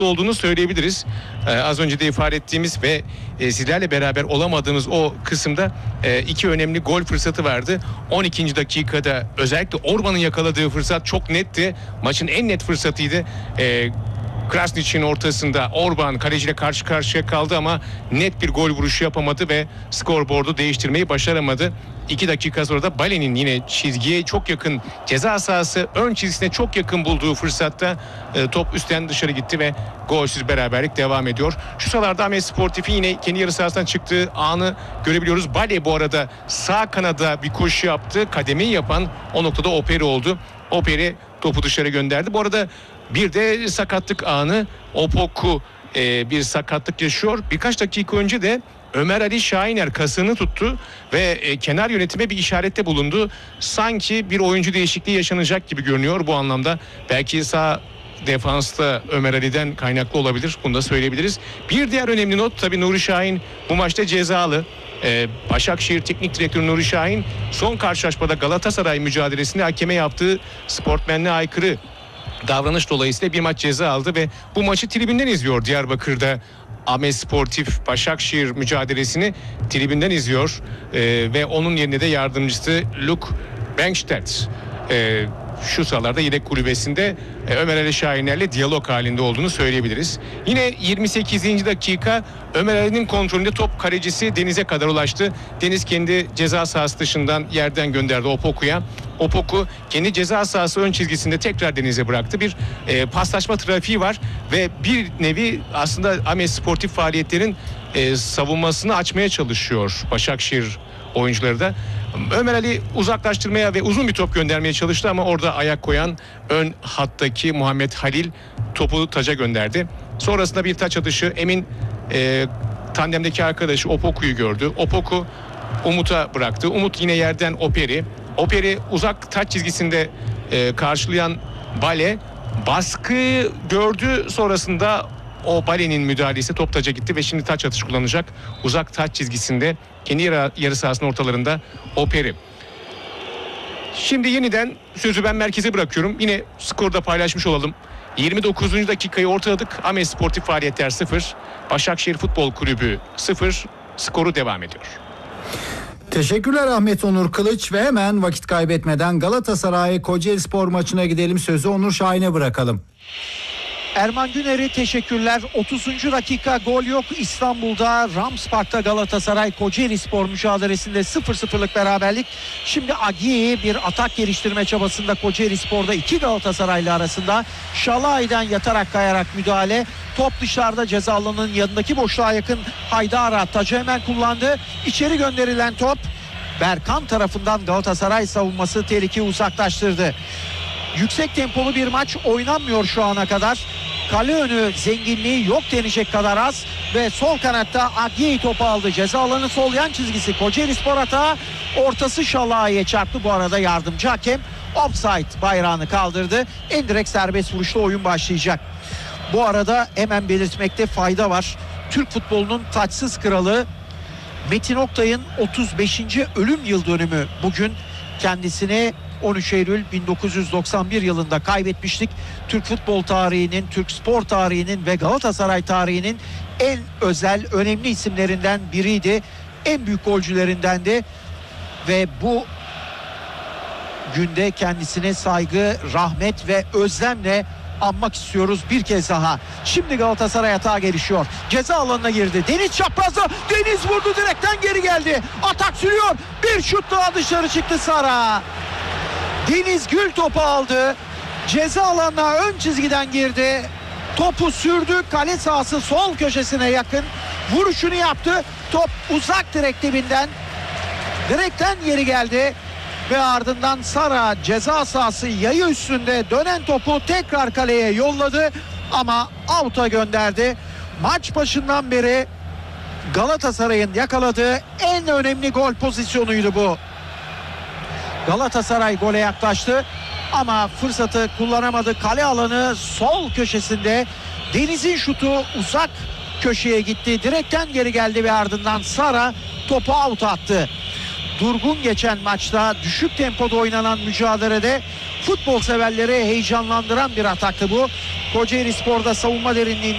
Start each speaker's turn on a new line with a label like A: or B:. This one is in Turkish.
A: olduğunu söyleyebiliriz. Az önce de ifade ettiğimiz ve sizlerle beraber olamadığımız o kısımda iki önemli gol fırsatı vardı. 12. dakikada özellikle Orban'ın yakaladığı fırsat çok netti. Maçın en net fırsatıydı. Krasniq'in ortasında Orban kaleciyle karşı karşıya kaldı ama net bir gol vuruşu yapamadı ve skorboardu değiştirmeyi başaramadı. 2 dakika sonra da Bale'nin yine çizgiye çok yakın, ceza sahası ön çizgisine çok yakın bulduğu fırsatta top üstten dışarı gitti ve golsüz beraberlik devam ediyor. Şu sıralarda Ahmet Sportif'in yine kendi yarı sahasından çıktığı anı görebiliyoruz. Bale bu arada sağ kanada bir koşu yaptı. Kademeyi yapan o noktada Operi oldu. Operi topu dışarı gönderdi. Bu arada bir de sakatlık anı. Opoku bir sakatlık yaşıyor. Birkaç dakika önce de Ömer Ali Şahiner kasını tuttu ve kenar yönetime bir işarette bulundu. Sanki bir oyuncu değişikliği yaşanacak gibi görünüyor bu anlamda. Belki sağ defansta Ömer Ali'den kaynaklı olabilir. Bunu da söyleyebiliriz. Bir diğer önemli not tabii Nuri Şahin bu maçta cezalı. Başakşehir Teknik Direktörü Nuri Şahin son karşılaşmada Galatasaray mücadelesinde hakeme yaptığı sportmenliğe aykırı davranış dolayısıyla bir maç ceza aldı ve bu maçı tribünden izliyor. Diyarbakır'da Ahmet Sportif Başakşehir mücadelesini tribünden izliyor ve onun yerine de yardımcısı Luke Bengstedt şu sıralarda yedek kulübesinde Ömer Ali Şahiner'le diyalog halinde olduğunu söyleyebiliriz. Yine 28. dakika Ömer Ali'nin kontrolünde top kalecisi Deniz'e kadar ulaştı. Deniz kendi ceza sahası dışından yerden gönderdi Opoku'ya. Opoku kendi ceza sahası ön çizgisinde tekrar Deniz'e bıraktı. Bir paslaşma trafiği var ve bir nevi aslında Ahmet Sportif faaliyetlerin savunmasını açmaya çalışıyor Başakşehir oyuncuları da. Ömer Ali uzaklaştırmaya ve uzun bir top göndermeye çalıştı ama orada ayak koyan ön hattaki Muhammed Halil topu taca gönderdi. Sonrasında bir taç atışı Emin tandemdeki arkadaşı Opoku'yu gördü. Opoku Umut'a bıraktı. Umut yine yerden Operi uzak taç çizgisinde karşılayan Bale baskı gördü, sonrasında o Bale'nin müdahalesi top taca gitti ve şimdi taç atışı kullanacak. Uzak taç çizgisinde kendi yarı sahasının ortalarında Operi. Şimdi yeniden sözü ben merkeze bırakıyorum. Yine skorda paylaşmış olalım. 29. dakikayı ortaladık. Ahmet Sportif Faaliyetler 0. Başakşehir Futbol Kulübü 0. Skoru devam ediyor.
B: Teşekkürler Ahmet Onur Kılıç ve hemen vakit kaybetmeden Galatasaray Kocaelispor maçına gidelim. Sözü Onur Şahin'e bırakalım.
C: Erman Güner'e teşekkürler. 30. dakika gol yok. İstanbul'da Rams Park'ta Galatasaray Kocaelispor mücadelesinde 0-0'lık beraberlik. Şimdi Agi bir atak geliştirme çabasında Kocaelispor'da iki Galatasaraylı arasında. Şalay'dan yatarak kayarak müdahale. Top dışarıda, ceza alanının yanındaki boşluğa yakın Haydara tacı hemen kullandı. İçeri gönderilen top Berkan tarafından Galatasaray savunması tehlikeyi uzaklaştırdı. Yüksek tempolu bir maç oynanmıyor şu ana kadar. Kale önü zenginliği yok denecek kadar az ve sol kanatta Agiye topu aldı. Ceza alanı sol yan çizgisi Kocaelispor atağı, ortası Şalai'ye çarptı. Bu arada yardımcı hakem offside bayrağını kaldırdı. Endirekt serbest vuruşla oyun başlayacak. Bu arada hemen belirtmekte fayda var. Türk futbolunun taçsız kralı Metin Oktay'ın 35. ölüm yıl dönümü bugün. Kendisini 13 Eylül 1991 yılında kaybetmiştik. Türk futbol tarihinin, Türk spor tarihinin ve Galatasaray tarihinin en özel, önemli isimlerinden biriydi. En büyük golcülerindendi ve bu günde kendisine saygı, rahmet ve özlemle anmak istiyoruz bir kez daha. Şimdi Galatasaray atağa gelişiyor. Ceza alanına girdi. Deniz çaprazda. Deniz vurdu, direkten geri geldi. Atak sürüyor. Bir şut daha dışarı çıktı Sara. Deniz Gül topu aldı. Ceza alanına ön çizgiden girdi. Topu sürdü. Kale sahası sol köşesine yakın. Vuruşunu yaptı. Top uzak direk dibinden. Direkten geri geldi. Ve ardından Sara ceza sahası yayı üstünde dönen topu tekrar kaleye yolladı. Ama out'a gönderdi. Maç başından beri Galatasaray'ın yakaladığı en önemli gol pozisyonuydu bu. Galatasaray gole yaklaştı ama fırsatı kullanamadı. Kale alanı sol köşesinde. Deniz'in şutu uzak köşeye gitti. Direkten geri geldi ve ardından Sara topu out attı. Durgun geçen maçta, düşük tempoda oynanan mücadelede futbol severleri heyecanlandıran bir ataktı bu. Kocaelispor'da savunma derinliğinde